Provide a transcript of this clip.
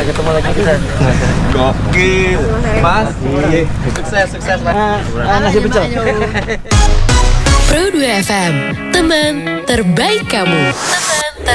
ketemu lagi kita. Gokil. Mas. Sukses Mas. Nasi pecel. Pro 2 FM, teman terbaik kamu.